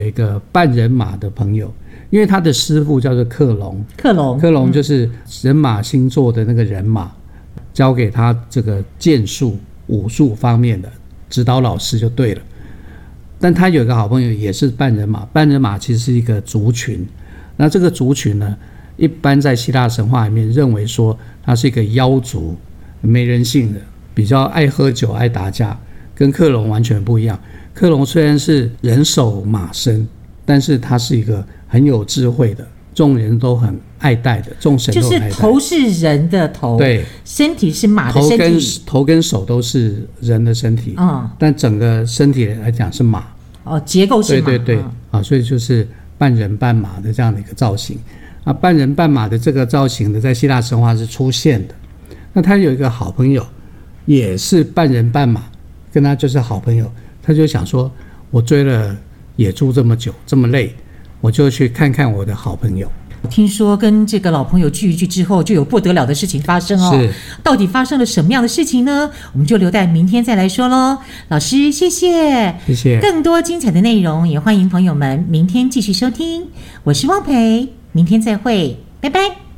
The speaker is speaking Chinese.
有一个半人马的朋友，因为他的师傅叫做克隆，克隆就是人马星座的那个人马，教给他这个剑术、武术方面的指导老师就对了。但他有一个好朋友也是半人马，半人马其实是一个族群，那这个族群呢，一般在希腊神话里面认为说他是一个妖族，没人性的，比较爱喝酒、爱打架，跟克隆完全不一样。克隆虽然是人手马身，但是他是一个很有智慧的，众人都很爱戴的，众神都很爱戴。 就是头是人的头， 对， 身体是马的身体， 头跟手都是人的身体，但整个身体来讲是马。 结构是马。 对，所以就是半人半马的这样的一个造型。半人半马的这个造型呢，在希腊神话是出现的。那他有一个好朋友，也是半人半马，跟他就是好朋友。他就想说，我追了野猪这么久，这么累，我就去看看我的好朋友。 听说跟这个老朋友聚一聚之后，就有不得了的事情发生哦。 是， 到底发生了什么样的事情呢？我们就留待明天再来说咯。老师，谢谢， 谢谢。 更多精彩的内容，也欢迎朋友们明天继续收听。我是汪培，明天再会，拜拜。